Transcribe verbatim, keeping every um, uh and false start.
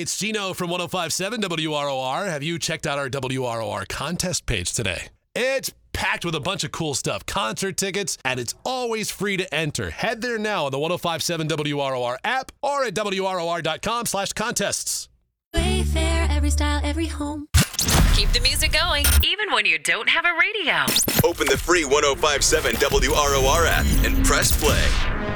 it's Gino from one oh five point seven W R O R. Have you checked out our W R O R contest page today? It's packed with a bunch of cool stuff, concert tickets, and it's always free to enter. Head there now on the one oh five point seven W R O R app or at W R O R dot com slash contests. Wayfair, every style, every home. Keep the music going, even when you don't have a radio. Open the free one oh five point seven W R O R app and press play.